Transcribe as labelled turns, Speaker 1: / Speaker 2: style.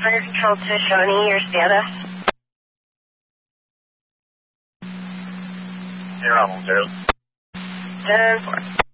Speaker 1: Fire Control to Shawnee, your status.
Speaker 2: 0, 0.
Speaker 1: 10-4.